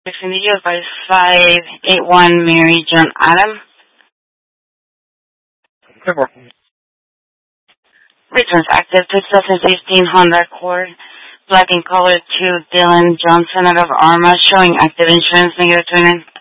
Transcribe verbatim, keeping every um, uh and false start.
Individual by five eight one Mary John Adam. Returns active two thousand fifteen Honda Accord. Black in color to Dylan Johnson out of Arma, showing active insurance negative twenty-nine.